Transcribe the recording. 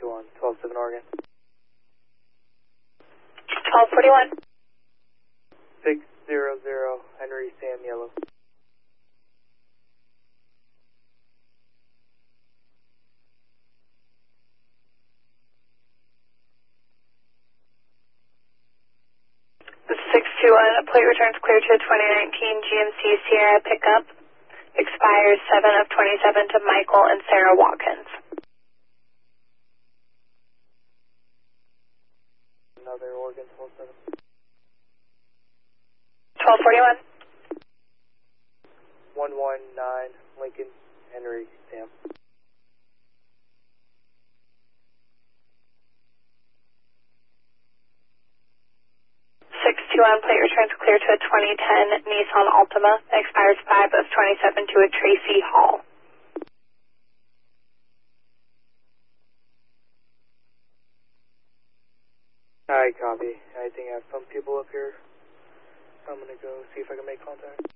621, 127 Oregon. 1241. 600, Henry Sam Yellow. This is 621. Plate returns clear to 2019 GMC Sierra pickup. Expires 7 of 27 to Michael and Sarah Watkins. Another Oregon 127. 1241. 119, Lincoln, Henry Sam. 621. Plate returns clear to a 2010 Nissan Altima. Expires 5 of 27 to a Tracy Hall. Alright, copy. I think I have some people up here. I'm gonna go see if I can make contact.